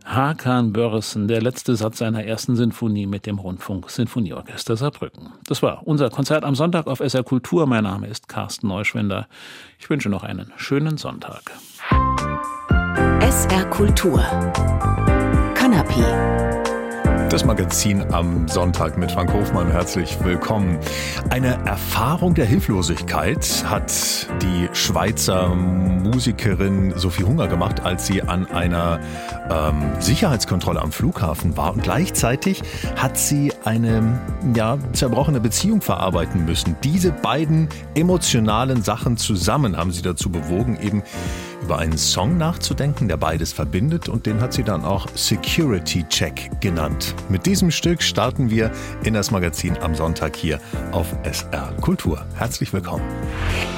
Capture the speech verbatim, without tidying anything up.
Hakan Börresen, der letzte Satz seiner ersten Sinfonie mit dem Rundfunk-Sinfonieorchester Saarbrücken. Das war unser Konzert am Sonntag auf S R Kultur. Mein Name ist Carsten Neuschwender. Ich wünsche noch einen schönen Sonntag. S R Kultur. Kanapé. Das Magazin am Sonntag mit Frank Hofmann. Herzlich willkommen. Eine Erfahrung der Hilflosigkeit hat die Schweizer Musikerin Sophie Hunger gemacht, als sie an einer ähm, Sicherheitskontrolle am Flughafen war. Und gleichzeitig hat sie eine ja, zerbrochene Beziehung verarbeiten müssen. Diese beiden emotionalen Sachen zusammen haben sie dazu bewogen, eben über einen Song nachzudenken, der beides verbindet, und den hat sie dann auch Security Check genannt. Mit diesem Stück starten wir in das Magazin am Sonntag hier auf S R Kultur. Herzlich willkommen.